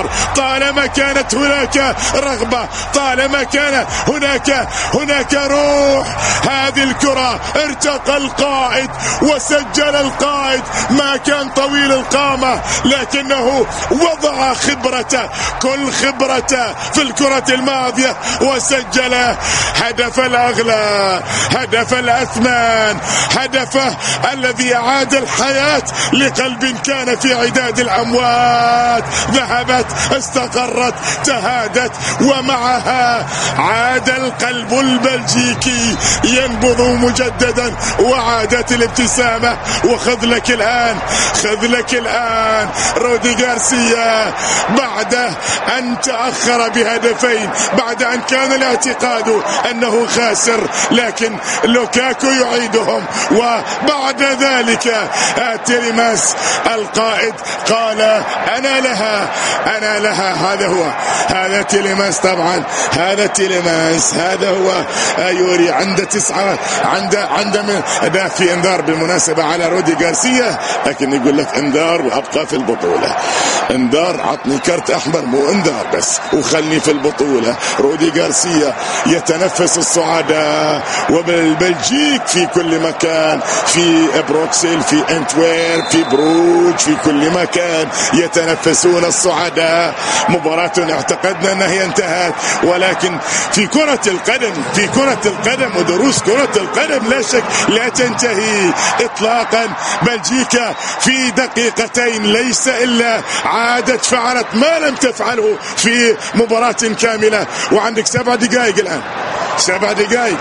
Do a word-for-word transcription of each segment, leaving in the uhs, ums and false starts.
الأنظار، طالما كانت هناك رغبة، طالما كان هناك هناك روح. هذه الكرة ارتقى القائد وسجل القائد، ما كان طويل القامة لكنه وضع خبرته، كل خبرته في الكرة الماضية، وسجل هدف الأغلى، هدف الأثمن، هدفه الذي أعاد الحياة لقلب كان في عداد الأموات. ذهبت، استقرت، تهادت، ومعها عاد القلب البلجيكي ينبض مجددا، وعادت الابتسامة. وخذ لك الآن، خذ لك الآن رودي غارسيا بعد أن تأخر بهدفين، بعد أن كان الاعتقاد أنه خاسر، لكن لوكاكو يعيدهم. وبعد ذلك تيليمانس القائد قال أنا لها، أنا لها. هذا هو، هذا تيليمانس طبعا، هذا تيليمانس، هذا هو يوري. عنده تسعة، عنده عنده من ده في انذار بالمناسبة على رودي غارسيا، لكن يقول لك انذار وابقى في البطولة. انذار، عطني كرت احمر، مو انذار بس وخلني في البطولة. رودي غارسيا يتنفس الصعداء، وبالبلجيك في كل مكان، في بروكسل، في انتوير، في بروج، في كل مكان يتنفسون الصعداء. مباراة اعتقدنا انها هي انتهت، ولكن في كرة القدم، في كرة القدم ودروس كرة القدم لا شك لا تنتهي اطلاقا. بلجيكا في دقيقتين ليس الا عادت فعلت ما لم تفعله في مباراة كاملة. وعندك سبع دقائق الان، سبع دقائق،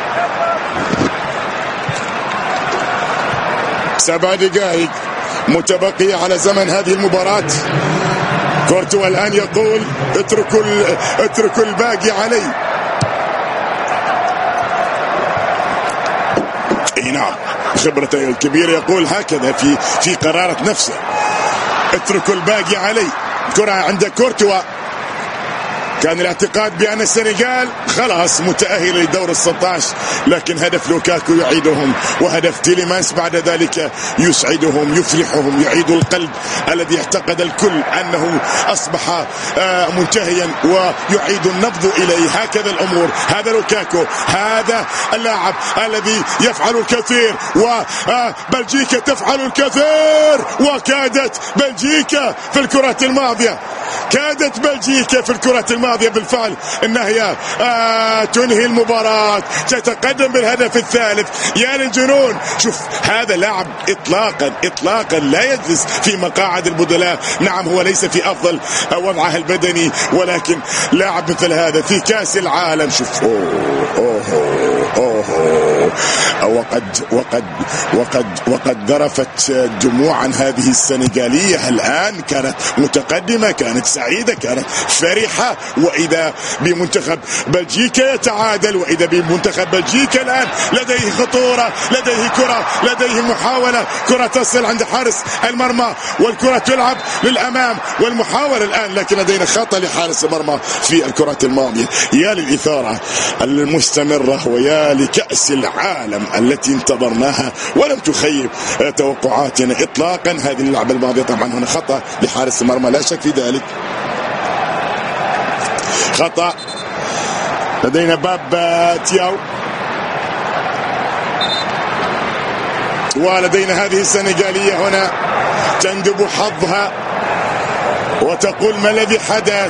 سبع دقائق متبقية على زمن هذه المباراة. كورتوا الآن يقول اتركوا اتركوا الباقي علي. اي نعم، خبرته الكبيرة يقول هكذا في في قرارة نفسه، اتركوا الباقي علي. كرة عند كورتوا، كان الاعتقاد بأن السنغال خلاص متأهل لدور الستة عشر، لكن هدف لوكاكو يعيدهم، وهدف تيليمانس بعد ذلك يسعدهم، يفرحهم، يعيد القلب الذي اعتقد الكل أنه أصبح منتهيا، ويعيد النبض إليه. هكذا الأمور. هذا لوكاكو، هذا اللاعب الذي يفعل الكثير، وبلجيكا تفعل الكثير. وكادت بلجيكا في الكرة الماضية، كادت بلجيكا في الكرة الماضية بالفعل انها هي آه تنهي المباراة، تتقدم بالهدف الثالث. يا للجنون. شوف هذا لاعب اطلاقا اطلاقا لا يجلس في مقاعد البدلاء. نعم هو ليس في افضل وضعه البدني، ولكن لاعب مثل هذا في كاس العالم. شوف أوه أوه أوه أوه. وقد وقد وقد وقد ذرفت دموعا هذه السنغالية. الآن كانت متقدمة، كانت سعيدة، كانت فرحة، وإذا بمنتخب بلجيكا يتعادل، وإذا بمنتخب بلجيكا الآن لديه خطورة، لديه كرة، لديه محاولة، كرة تصل عند حارس المرمى، والكرة تلعب للأمام، والمحاولة الآن، لكن لدينا خطأ لحارس المرمى في الكرة الماضية. يا للإثارة المستمرة، ويا لكأس العالم التي انتظرناها ولم تخيب توقعاتنا إطلاقا. هذه اللعبة الماضية طبعا هنا خطأ لحارس المرمى لا شك في ذلك، خطأ. لدينا باب تياو، ولدينا هذه السنغالية هنا تندب حظها وتقول ما الذي حدث؟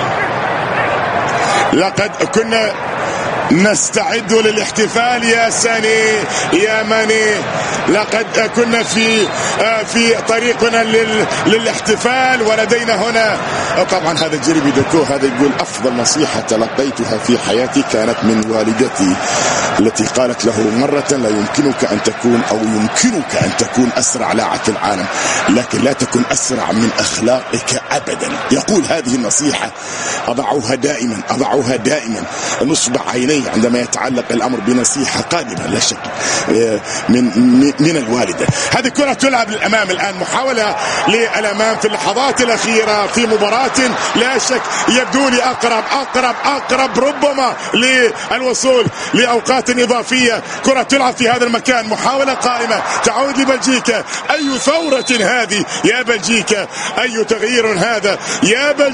لقد كنا نستعد للاحتفال يا ساني يا ماني، لقد كنا في في طريقنا للاحتفال، ولدينا هنا طبعا هذا جيريمي دوكو. هذا يقول افضل نصيحة تلقيتها في حياتي كانت من والدتي التي قالت له مرة لا يمكنك ان تكون او يمكنك ان تكون اسرع لاعب في العالم، لكن لا تكن اسرع من اخلاقك ابدا. يقول هذه النصيحة اضعها دائما، اضعها دائما نصب عيني عندما يتعلق الامر بنصيحة قادمة لا شك من من الوالدة. هذه كرة تلعب للامام الان، محاولة للامام في اللحظات الاخيرة في مباراة لا شك يبدو لي اقرب اقرب اقرب ربما للوصول لاوقات اضافية. كرة تلعب في هذا المكان، محاولة قائمة تعود لبلجيكا. اي ثورة هذه يا بلجيكا، اي تغيير هذا يا بلجيكا.